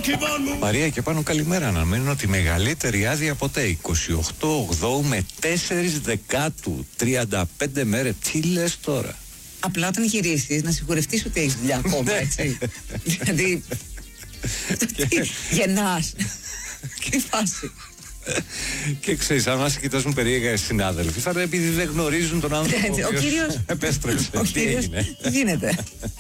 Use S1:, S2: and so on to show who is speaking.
S1: Μαρία και πάνω, καλημέρα. Αναμένω τη μεγαλύτερη άδεια ποτέ. 28 8 με 4 Δεκάτου. 35 μέρες. Τι λες τώρα?
S2: Απλά όταν γυρίσεις να σιγουρευτείς ότι έχεις δουλειά ακόμα, έτσι. Δηλαδή, γεννάς. Τι φάση.
S1: Και ξέρεις, αν μας κοιτάζουν περίεργα οι συνάδελφοι, θα είναι επειδή δεν γνωρίζουν τον άνθρωπο.
S2: Ο κύριος
S1: επέστρεψε.
S2: τι γίνεται?